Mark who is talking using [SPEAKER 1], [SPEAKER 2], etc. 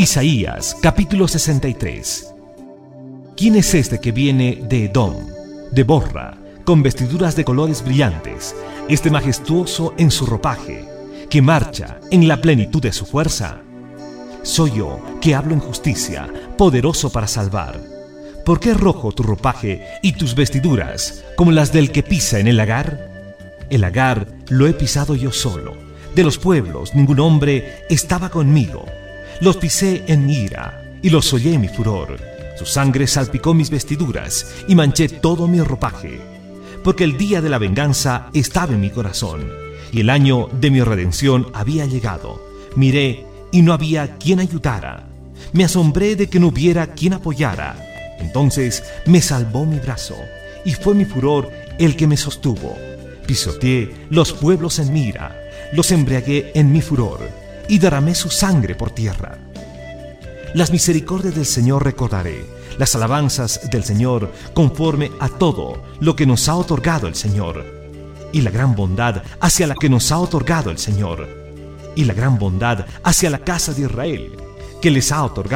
[SPEAKER 1] Isaías, capítulo 63. ¿Quién es este que viene de Edom, de Borra, con vestiduras de colores brillantes, este majestuoso en su ropaje, que marcha en la plenitud de su fuerza? Soy yo, que hablo en justicia, poderoso para salvar. ¿Por qué es rojo tu ropaje y tus vestiduras, como las del que pisa en el lagar? El lagar lo he pisado yo solo. De los pueblos ningún hombre estaba conmigo. Los pisé en mi ira y los hollé en mi furor. Su sangre salpicó mis vestiduras y manché todo mi ropaje. Porque el día de la venganza estaba en mi corazón, y el año de mi redención había llegado. Miré y no había quien ayudara. Me asombré de que no hubiera quien apoyara. Entonces me salvó mi brazo, y fue mi furor el que me sostuvo. Pisoteé los pueblos en mi ira, los embriagué en mi furor, y derramé su sangre por tierra. Las misericordias del Señor recordaré, las alabanzas del Señor conforme a todo lo que nos ha otorgado el Señor, y la gran bondad hacia la que nos ha otorgado el Señor, y la gran bondad hacia la casa de Israel, que les ha otorgado